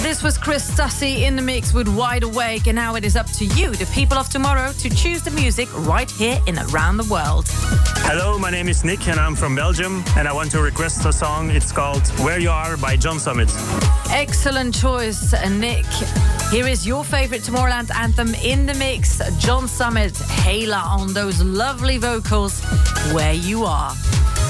This was Chris Stussy in the mix with Wide Awake, and now it is up to you, the people of tomorrow, to choose the music right here in Around the World. Hello, my name is Nick and I'm from Belgium, and I want to request a song. It's called Where You Are by John Summit. Excellent choice, Nick. Here is your favorite Tomorrowland anthem in the mix. John Summit, Hela on those lovely vocals, Where You Are.